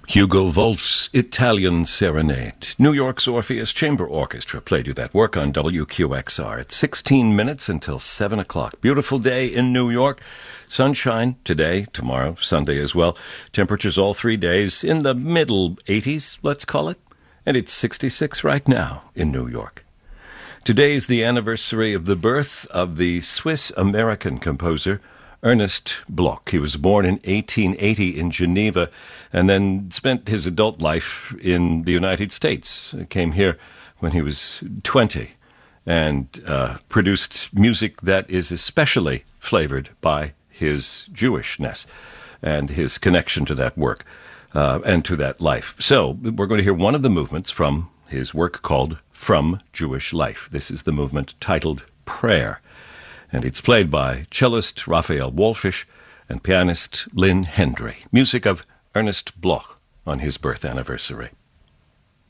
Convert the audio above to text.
Hugo Wolf's Italian Serenade. New York's Orpheus Chamber Orchestra played you that work on WQXR. It's 16 minutes until 7 o'clock. Beautiful day in New York. Sunshine today, tomorrow, Sunday as well. Temperatures all 3 days in the middle 80s, let's call it. And it's 66 right now in New York. Today is the anniversary of the birth of the Swiss-American composer Ernest Bloch. He was born in 1880 in Geneva and then spent his adult life in the United States. He came here when he was 20 and produced music that is especially flavored by his Jewishness and his connection to that work and to that life. So we're going to hear one of the movements from his work called From Jewish Life. This is the movement titled Prayer. And it's played by cellist Raphael Wallfisch and pianist Lynn Hendry. Music of Ernest Bloch on his birth anniversary.